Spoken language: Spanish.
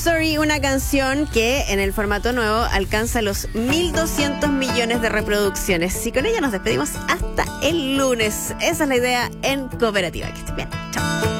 Sorry, una canción que en el formato nuevo alcanza los 1.200 millones de reproducciones. Y con ella nos despedimos hasta el lunes. Esa es la idea en Cooperativa. Que estén bien. Chao.